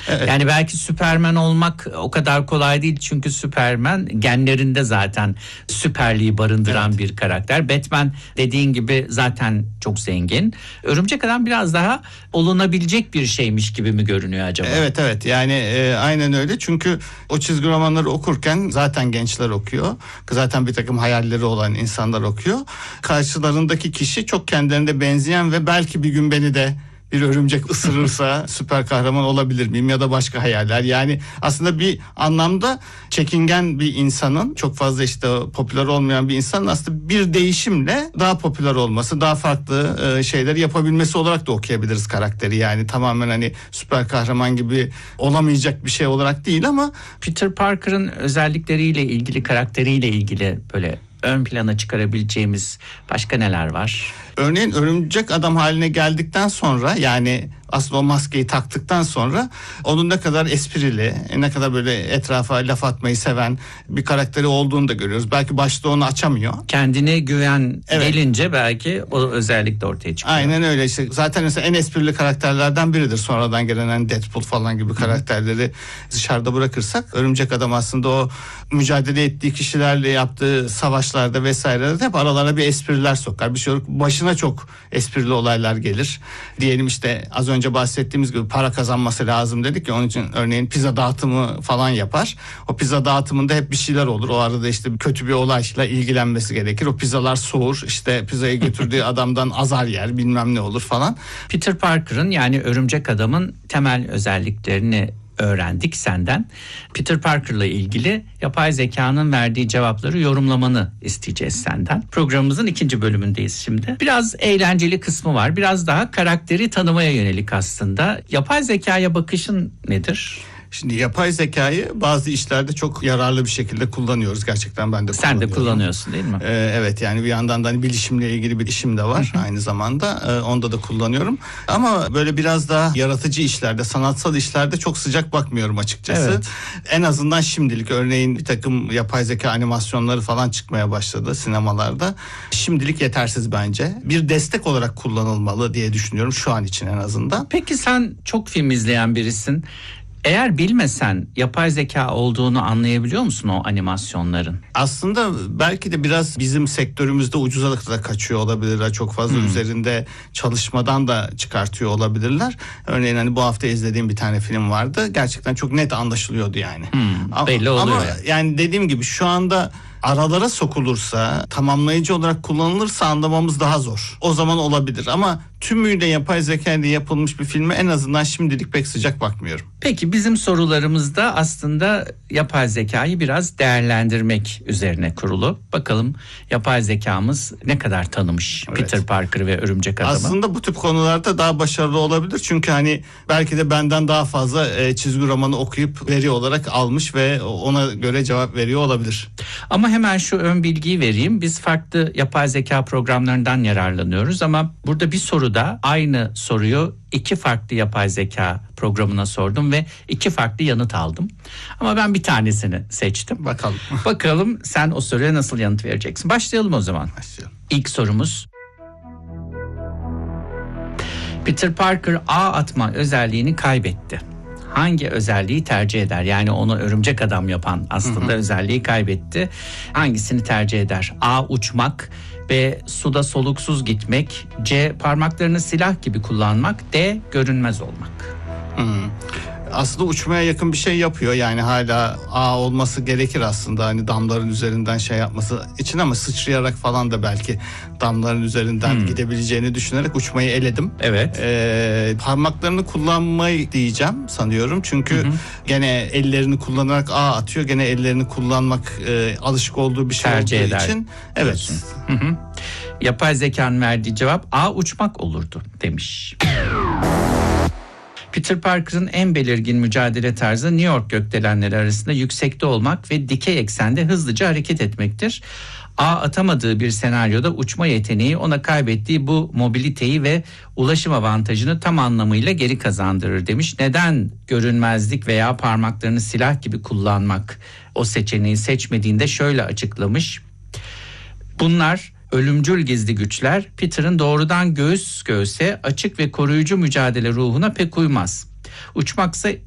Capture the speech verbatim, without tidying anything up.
Evet. Yani belki Süperman olmak o kadar kolay değil çünkü Süperman genlerinde zaten süperliği barındıran Evet. bir karakter. Batman dediğin gibi zaten çok zengin. Örümcek Adam biraz daha olunabilecek bir şeymiş gibi mi görünüyor acaba? Evet evet yani e, aynen öyle, çünkü o çizgi romanları okurken zaten gençler okuyor. Zaten bir takım hayalleri olan insanlar okuyor. Karşılarındaki kişi çok kendilerine benzeyen ve belki bir gün beni de bir örümcek ısırırsa süper kahraman olabilir miyim ya da başka hayaller. Yani aslında bir anlamda çekingen bir insanın, çok fazla işte popüler olmayan bir insanın aslında bir değişimle daha popüler olması, daha farklı e, şeyler yapabilmesi olarak da okuyabiliriz karakteri. Yani tamamen hani süper kahraman gibi olamayacak bir şey olarak değil ama Peter Parker'ın özellikleriyle ilgili, karakteriyle ilgili böyle ön plana çıkarabileceğimiz başka neler var? örneğin örümcek adam haline geldikten sonra, yani aslında o maskeyi taktıktan sonra onun ne kadar esprili, ne kadar böyle etrafa laf atmayı seven bir karakteri olduğunu da görüyoruz. Belki başta onu açamıyor. Kendine güven Evet. gelince belki o özellik de ortaya çıkıyor. Aynen öyle işte. Zaten mesela en esprili karakterlerden biridir. Sonradan gelen hani Deadpool falan gibi karakterleri dışarıda bırakırsak, örümcek adam aslında o mücadele ettiği kişilerle yaptığı savaşlarda vesairede hep aralarına bir espriler sokar. Bir şey yok. Başına çok esprili olaylar gelir. Diyelim işte az önce bahsettiğimiz gibi para kazanması lazım dedik ya, onun için örneğin pizza dağıtımı falan yapar. O pizza dağıtımında hep bir şeyler olur. O arada işte kötü bir olayla ilgilenmesi gerekir. O pizzalar soğur. İşte pizzayı götürdüğü adamdan azar yer, bilmem ne olur falan. Peter Parker'ın, yani örümcek adamın temel özelliklerini öğrendik senden. Peter Parker'la ilgili yapay zekanın verdiği cevapları yorumlamanı isteyeceğiz senden. Programımızın ikinci bölümündeyiz şimdi. Biraz eğlenceli kısmı var. Biraz daha karakteri tanımaya yönelik aslında. Yapay zekaya bakışın nedir? Şimdi yapay zekayı bazı işlerde çok yararlı bir şekilde kullanıyoruz. Gerçekten ben de Sen kullanıyorum. de kullanıyorsun değil mi? Ee, evet yani bir yandan da hani bilişimle ilgili bir işim de var aynı zamanda. Ee, onda da kullanıyorum. Ama böyle biraz daha yaratıcı işlerde, sanatsal işlerde çok sıcak bakmıyorum açıkçası. Evet. En azından şimdilik, örneğin bir takım yapay zeka animasyonları falan çıkmaya başladı sinemalarda. Şimdilik yetersiz bence. Bir destek olarak kullanılmalı diye düşünüyorum şu an için en azından. Peki sen çok film izleyen birisin. Eğer bilmesen yapay zeka olduğunu anlayabiliyor musun o animasyonların? Aslında belki de biraz bizim sektörümüzde ucuza da kaçıyor olabilirler. Çok fazla hmm. üzerinde çalışmadan da çıkartıyor olabilirler. Örneğin hani bu hafta izlediğim bir tane film vardı. Gerçekten çok net anlaşılıyordu yani. Hmm, ama, belli oluyor. Ama yani. yani dediğim gibi şu anda aralara sokulursa, tamamlayıcı olarak kullanılırsa anlamamız daha zor. O zaman olabilir ama tümüyle yapay zeka ile yapılmış bir filme en azından şimdilik pek sıcak bakmıyorum. Peki bizim sorularımızda aslında yapay zekayı biraz değerlendirmek üzerine kurulu. Bakalım yapay zekamız ne kadar tanımış evet. Peter Parker ve örümcek adamı. Aslında bu tip konularda daha başarılı olabilir. Çünkü hani belki de benden daha fazla e, çizgi romanı okuyup veri olarak almış ve ona göre cevap veriyor olabilir. Ama hemen şu ön bilgiyi vereyim. Biz farklı yapay zeka programlarından yararlanıyoruz ama burada bir soruda aynı soruyu iki farklı yapay zeka programına sordum ve iki farklı yanıt aldım. Ama ben bir tanesini seçtim. Bakalım. Bakalım sen o soruya nasıl yanıt vereceksin. Başlayalım o zaman. Başlayalım. İlk sorumuz. Peter Parker ağ atma özelliğini kaybetti. Hangi özelliği tercih eder? Yani onu örümcek adam yapan aslında hı hı. özelliği kaybetti. Hangisini tercih eder? A. Uçmak. B. Suda soluksuz gitmek. C. Parmaklarını silah gibi kullanmak. D. Görünmez olmak. Hmm. Aslında uçmaya yakın bir şey yapıyor. Yani hala ağ olması gerekir aslında. Hani damların üzerinden şey yapması için ama sıçrayarak falan da belki damların üzerinden hmm. gidebileceğini düşünerek uçmayı eledim. Evet. Ee, parmaklarını kullanmayı diyeceğim sanıyorum. Çünkü hı hı. gene ellerini kullanarak ağ atıyor. Gene ellerini kullanmak e, alışık olduğu bir şey tercih olduğu eder için. Evet. Hı hı. Yapay zekanın verdiği cevap A. Uçmak olurdu demiş. Peter Parker'ın en belirgin mücadele tarzı New York gökdelenleri arasında yüksekte olmak ve dikey eksende hızlıca hareket etmektir. A atamadığı bir senaryoda uçma yeteneği ona kaybettiği bu mobiliteyi ve ulaşım avantajını tam anlamıyla geri kazandırır demiş. Neden görünmezlik veya parmaklarını silah gibi kullanmak o seçeneği seçmediğinde şöyle açıklamış. Bunlar ölümcül gizli güçler Peter'ın doğrudan göğüs göğüse açık ve koruyucu mücadele ruhuna pek uymaz. Uçmaksa